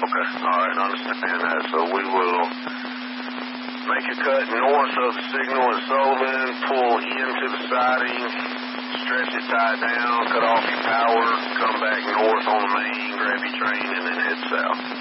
Okay. All right. I understand that. So we will make a cut north of the signal at Sullivan, pull into the siding, stretch it, tie it down, cut off your power, come back north on the main, grab your train, and then head south.